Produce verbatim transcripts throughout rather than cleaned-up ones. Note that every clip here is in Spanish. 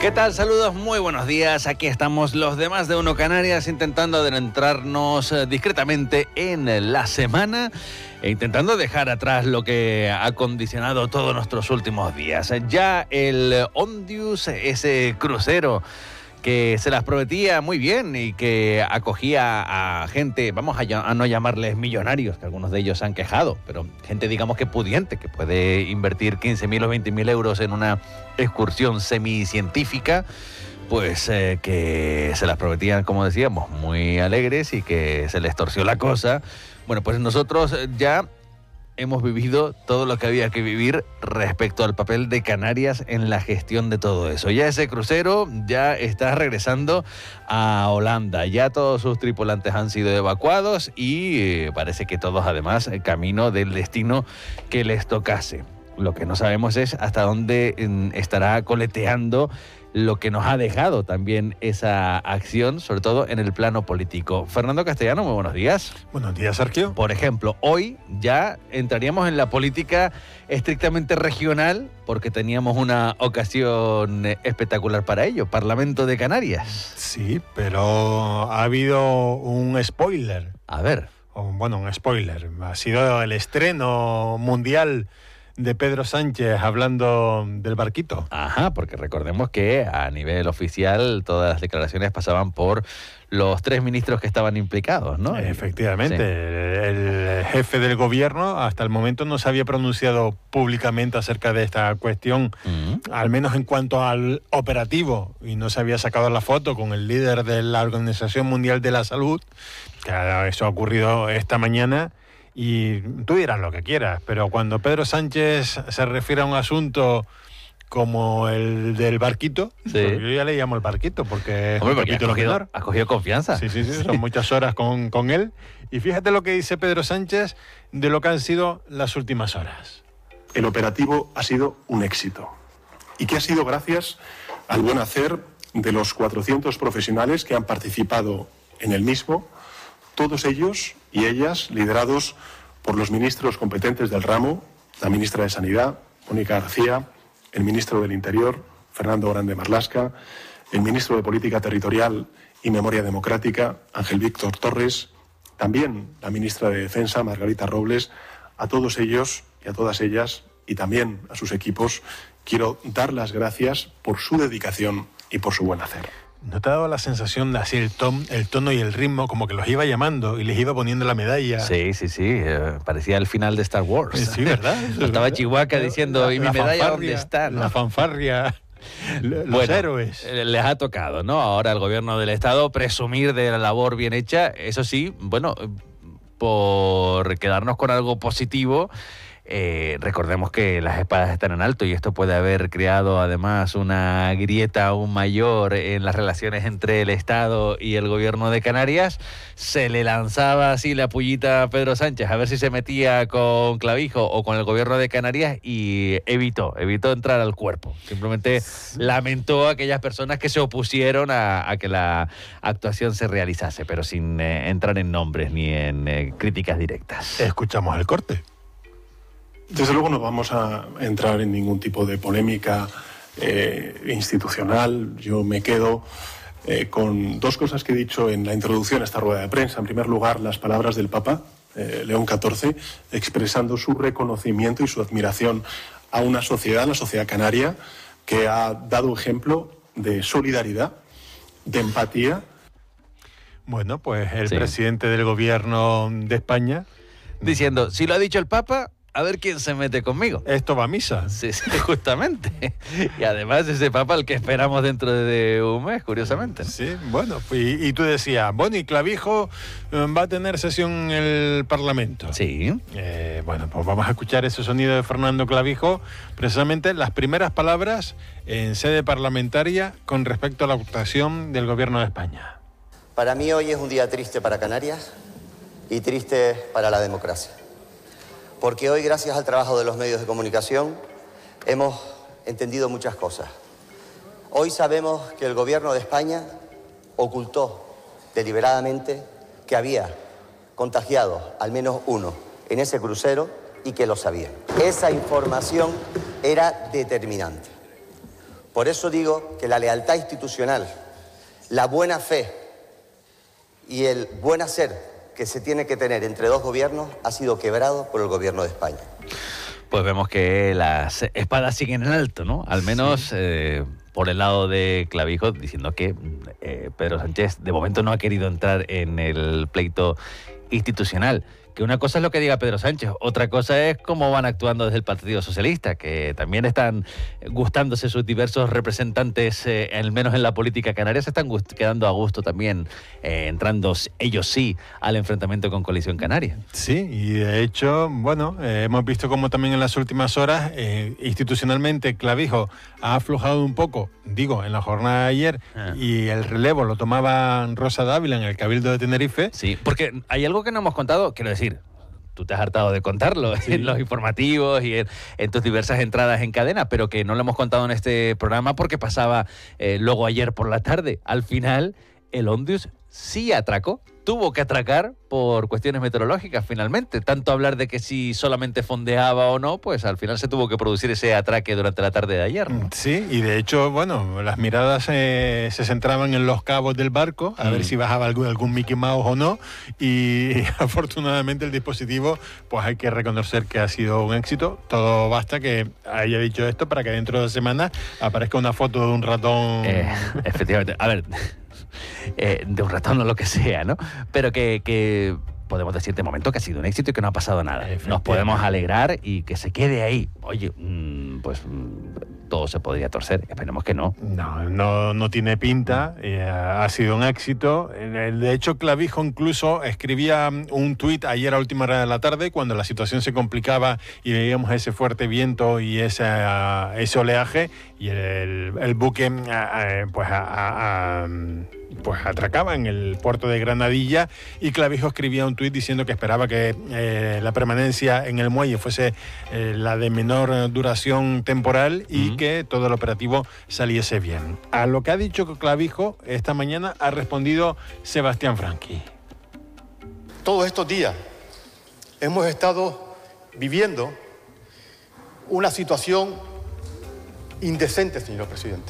¿Qué tal? Saludos, muy buenos días. Aquí estamos los demás de Uno Canarias intentando adentrarnos discretamente en la semana e intentando dejar atrás lo que ha condicionado todos nuestros últimos días. Ya el Ondius, ese crucero que se las prometía muy bien y que acogía a gente, vamos a, a no llamarles millonarios, que algunos de ellos se han quejado, pero gente, digamos, que pudiente, que puede invertir quince mil o veinte mil euros en una excursión semicientífica, pues eh, que se las prometían, como decíamos, muy alegres y que se les torció la cosa. Bueno, pues nosotros ya hemos vivido todo lo que había que vivir respecto al papel de Canarias en la gestión de todo eso. Ya ese crucero ya está regresando a Holanda. Ya todos sus tripulantes han sido evacuados y eh, parece que todos además camino del destino que les tocase. Lo que no sabemos es hasta dónde eh, estará coleteando lo que nos ha dejado también esa acción, sobre todo en el plano político. Fernando Castellano, muy buenos días. Buenos días, Sergio. Por ejemplo, hoy ya entraríamos en la política estrictamente regional porque teníamos una ocasión espectacular para ello, Parlamento de Canarias. Sí, pero ha habido un spoiler. A ver. O, bueno, un spoiler. Ha sido el estreno mundial de Pedro Sánchez hablando del barquito. Ajá, porque recordemos que a nivel oficial todas las declaraciones pasaban por los tres ministros que estaban implicados, ¿no? Efectivamente, Sí. el, el jefe del gobierno hasta el momento no se había pronunciado públicamente acerca de esta cuestión, uh-huh. al menos en cuanto al operativo, y no se había sacado la foto con el líder de la Organización Mundial de la Salud, que eso ha ocurrido esta mañana. Y tú dirás lo que quieras, pero cuando Pedro Sánchez se refiere a un asunto como el del barquito, sí. pues yo ya le llamo el barquito porque es Hombre, un porque capítulo has cogido, menor. Has cogido confianza. Sí, sí, sí, son muchas horas con, con él. Y fíjate lo que dice Pedro Sánchez de lo que han sido las últimas horas. El operativo ha sido un éxito y que ha sido gracias al buen hacer de los cuatrocientos profesionales que han participado en el mismo, todos ellos y ellas liderados por los ministros competentes del ramo, la ministra de Sanidad, Mónica García, el ministro del Interior, Fernando Grande Marlaska, el ministro de Política Territorial y Memoria Democrática, Ángel Víctor Torres, también la ministra de Defensa, Margarita Robles. A todos ellos y a todas ellas, y también a sus equipos, quiero dar las gracias por su dedicación y por su buen hacer. ¿No te ha dado la sensación de así el, ton, el tono y el ritmo, como que los iba llamando y les iba poniendo la medalla? Sí, sí, sí, eh, parecía el final de Star Wars. Sí, ¿verdad? Estaba Chihuahua diciendo, la, ¿y mi la medalla dónde está? ¿No? La fanfarria, los bueno, héroes. Les ha tocado, ¿no? Ahora al gobierno del Estado presumir de la labor bien hecha, eso sí, bueno, por quedarnos con algo positivo. Eh, recordemos que las espadas están en alto y esto puede haber creado además una grieta aún mayor en las relaciones entre el Estado y el gobierno de Canarias. Se le lanzaba así la pullita a Pedro Sánchez a ver si se metía con Clavijo o con el gobierno de Canarias y evitó, evitó entrar al cuerpo. Simplemente lamentó a aquellas personas que se opusieron a, a que la actuación se realizase, pero sin eh, entrar en nombres ni en eh, críticas directas. Escuchamos el corte. Desde luego no vamos a entrar en ningún tipo de polémica eh, institucional. Yo me quedo eh, con dos cosas que he dicho en la introducción a esta rueda de prensa. En primer lugar, las palabras del Papa, eh, León catorce, expresando su reconocimiento y su admiración a una sociedad, la sociedad canaria, que ha dado ejemplo de solidaridad, de empatía. Bueno, pues el sí. presidente del gobierno de España diciendo, si lo ha dicho el Papa, a ver quién se mete conmigo. Esto va a misa. Sí, sí, justamente. Y además ese Papa el que esperamos dentro de un mes, curiosamente. Sí, bueno, y, y tú decías, bueno, y Clavijo va a tener sesión en el Parlamento. Sí. Eh, bueno, pues vamos a escuchar ese sonido de Fernando Clavijo, precisamente las primeras palabras en sede parlamentaria con respecto a la actuación del gobierno de España. Para mí hoy es un día triste para Canarias y triste para la democracia. Porque hoy, gracias al trabajo de los medios de comunicación, hemos entendido muchas cosas. Hoy sabemos que el gobierno de España ocultó deliberadamente que había contagiado al menos uno en ese crucero y que lo sabían. Esa información era determinante. Por eso digo que la lealtad institucional, la buena fe y el buen hacer que se tiene que tener entre dos gobiernos ha sido quebrado por el gobierno de España. Pues vemos que las espadas siguen en alto, ¿no? Al menos sí. eh, por el lado de Clavijo, diciendo que eh, Pedro Sánchez de momento no ha querido entrar en el pleito institucional. Que una cosa es lo que diga Pedro Sánchez, otra cosa es cómo van actuando desde el Partido Socialista, que también están gustándose sus diversos representantes, eh, al menos en la política canaria, se están gust- quedando a gusto también, eh, entrando ellos sí al enfrentamiento con Coalición Canaria. Sí, y de hecho, bueno, eh, hemos visto como también en las últimas horas, eh, institucionalmente Clavijo ha aflojado un poco, digo, en la jornada de ayer, ah. y el relevo lo tomaba Rosa Dávila en el Cabildo de Tenerife. Sí, porque hay algo que no hemos contado, quiero decir, tú te has hartado de contarlo sí. en los informativos y en, en tus diversas entradas en cadena, pero que no lo hemos contado en este programa porque pasaba eh, luego ayer por la tarde. Al final, el Ondius sí atracó, tuvo que atracar por cuestiones meteorológicas finalmente. Tanto hablar de que si solamente fondeaba o no, pues al final se tuvo que producir ese atraque durante la tarde de ayer, ¿no? Sí, y de hecho, bueno, las miradas eh, se centraban en los cabos del barco, a mm. ver si bajaba algún, algún Mickey Mouse o no, y afortunadamente el dispositivo, pues hay que reconocer que ha sido un éxito. Todo basta que haya dicho esto para que dentro de dos semanas aparezca una foto de un ratón. Eh, efectivamente, a ver... Eh, de un ratón o lo que sea, ¿no? Pero que, que podemos decir de momento que ha sido un éxito y que no ha pasado nada. Nos podemos alegrar y que se quede ahí. Oye, mmm, pues mmm, todo se podría torcer. Esperemos que no. No, no, no tiene pinta. Eh, ha sido un éxito. De hecho, Clavijo incluso escribía un tuit ayer a última hora de la tarde cuando la situación se complicaba y veíamos ese fuerte viento y ese, uh, ese oleaje y el, el buque uh, pues a, a, a pues atracaba en el puerto de Granadilla y Clavijo escribía un tuit diciendo que esperaba que eh, la permanencia en el muelle fuese eh, la de menor duración temporal y uh-huh. que todo el operativo saliese bien. A lo que ha dicho Clavijo esta mañana ha respondido Sebastián Franqui. Todos estos días hemos estado viviendo una situación indecente, señor presidente,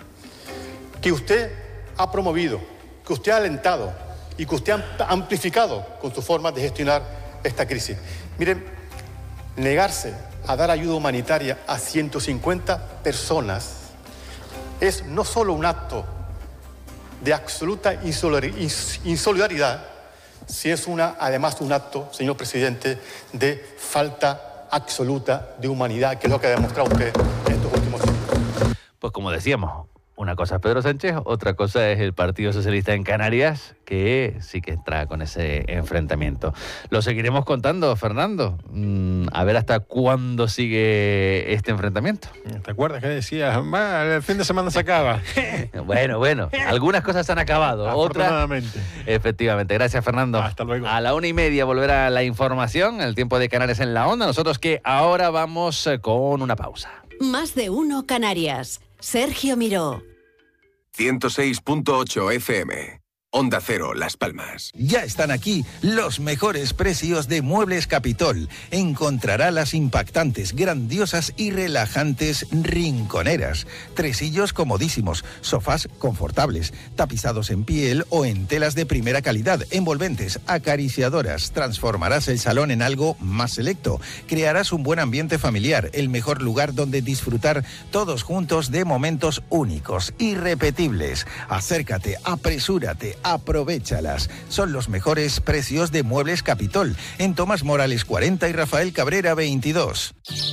que usted ha promovido, que usted ha alentado y que usted ha amplificado con su forma de gestionar esta crisis. Miren, negarse a dar ayuda humanitaria a ciento cincuenta personas es no solo un acto de absoluta insolidaridad, sino es una, además un acto, señor presidente, de falta absoluta de humanidad, que es lo que ha demostrado usted en estos últimos años. Pues como decíamos, una cosa es Pedro Sánchez, otra cosa es el Partido Socialista en Canarias, que sí que entra con ese enfrentamiento. Lo seguiremos contando, Fernando. Mm, a ver hasta cuándo sigue este enfrentamiento. ¿Te acuerdas que decías? Va, el fin de semana se acaba. Bueno, bueno, algunas cosas han acabado, afortunadamente. Otras... Efectivamente. Gracias, Fernando. Hasta luego. A la una y media volverá la información, el tiempo de Canarias en la onda. Nosotros que ahora vamos con una pausa. Más de uno Canarias. Sergio Miró. ciento seis punto ocho F M. Onda Cero, Las Palmas. Ya están aquí los mejores precios de Muebles Capitol. Encontrará las impactantes, grandiosas y relajantes rinconeras. Tresillos comodísimos, sofás confortables, tapizados en piel o en telas de primera calidad, envolventes, acariciadoras. Transformarás el salón en algo más selecto. Crearás un buen ambiente familiar, el mejor lugar donde disfrutar todos juntos de momentos únicos, irrepetibles. Acércate, apresúrate, aprovéchalas. Son los mejores precios de Muebles Capitol en Tomás Morales cuarenta y Rafael Cabrera veintidós.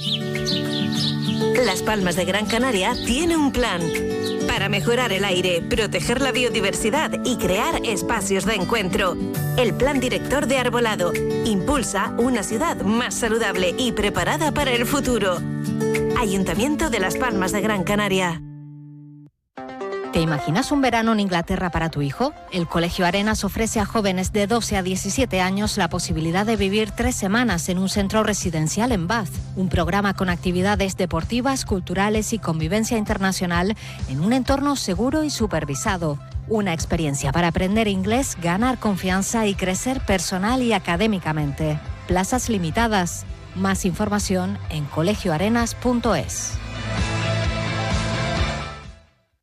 Las Palmas de Gran Canaria tiene un plan para mejorar el aire, proteger la biodiversidad y crear espacios de encuentro. El Plan Director de Arbolado impulsa una ciudad más saludable y preparada para el futuro. Ayuntamiento de Las Palmas de Gran Canaria. ¿Te imaginas un verano en Inglaterra para tu hijo? El Colegio Arenas ofrece a jóvenes de doce a diecisiete años la posibilidad de vivir tres semanas en un centro residencial en Bath. Un programa con actividades deportivas, culturales y convivencia internacional en un entorno seguro y supervisado. Una experiencia para aprender inglés, ganar confianza y crecer personal y académicamente. Plazas limitadas. Más información en colegio arenas punto es.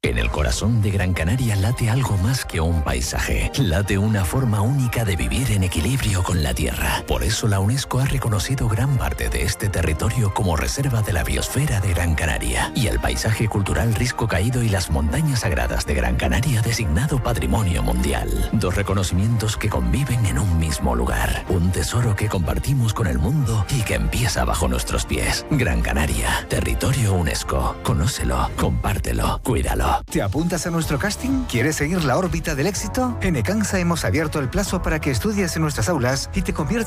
En el corazón de Gran Canaria late algo más que un paisaje. Late una forma única de vivir en equilibrio con la tierra. Por eso la UNESCO ha reconocido gran parte de este territorio como reserva de la biosfera de Gran Canaria. Y el paisaje cultural Risco Caído y las montañas sagradas de Gran Canaria designado Patrimonio Mundial. Dos reconocimientos que conviven en un mismo lugar. Un tesoro que compartimos con el mundo y que empieza bajo nuestros pies. Gran Canaria, territorio UNESCO. Conócelo, compártelo, cuídalo. ¿Te apuntas a nuestro casting? ¿Quieres seguir la órbita del éxito? En Ecansa hemos abierto el plazo para que estudies en nuestras aulas y te conviertas